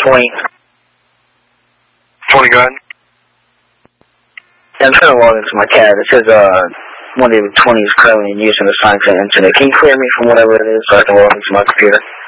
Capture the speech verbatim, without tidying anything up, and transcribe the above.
twenty. twenty, go ahead. Yeah, I'm trying to log into my cat. It says, uh, one of the twenty is currently in use and assigned to the internet. Can you clear me from whatever it is so I can log into my computer?